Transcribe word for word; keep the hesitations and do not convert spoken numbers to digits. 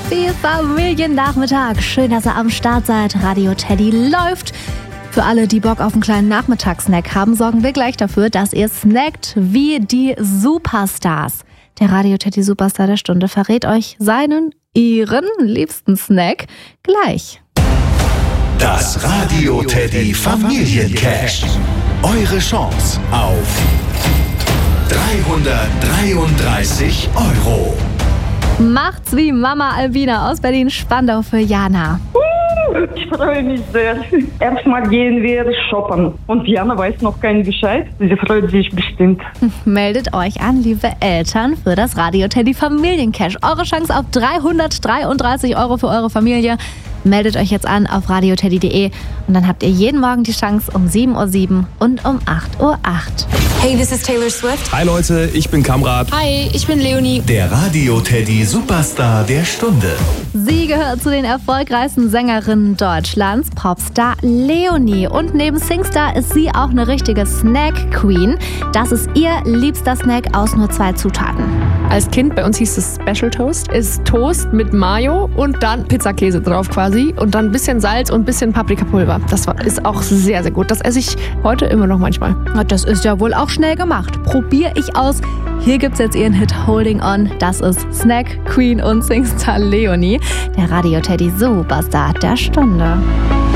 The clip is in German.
Happy Familiennachmittag. Schön, dass ihr am Start seid. Radio Teddy läuft. Für alle, die Bock auf einen kleinen Nachmittagssnack haben, sorgen wir gleich dafür, dass ihr snackt wie die Superstars. Der Radio Teddy Superstar der Stunde verrät euch seinen, ihren liebsten Snack gleich. Das Radio Teddy Familiencash. Eure Chance auf dreihundertdreiunddreißig Euro. Macht's wie Mama Albina aus Berlin-Spandau für Jana. Ich freue mich sehr. Erstmal gehen wir shoppen. Und Jana weiß noch keinen Bescheid. Sie freut sich bestimmt. Meldet euch an, liebe Eltern, für das Radio Teddy Familiencash. Eure Chance auf dreihundertdreiunddreißig Euro für eure Familie. Meldet euch jetzt an auf radioteddy punkt de und dann habt ihr jeden Morgen die Chance um sieben Uhr sieben und um acht Uhr acht. Hey, this is Taylor Swift. Hi Leute, ich bin Kamrat. Hi, ich bin Leonie. Der Radio Teddy Superstar der Stunde. Sie gehört zu den erfolgreichsten Sängerinnen Deutschlands, Popstar Leonie. Und neben Singstar ist sie auch eine richtige Snack-Queen. Das ist ihr liebster Snack aus nur zwei Zutaten. Als Kind, bei uns hieß es Special Toast, ist Toast mit Mayo und dann Pizzakäse drauf quasi und dann ein bisschen Salz und ein bisschen Paprikapulver. Das war, ist auch sehr, sehr gut. Das esse ich heute immer noch manchmal. Das ist ja wohl auch schnell gemacht. Probiere ich aus. Hier gibt's jetzt ihren Hit Holding On. Das ist Snack Queen und Singstar Leonie, der Radio Teddy Superstar der Stunde.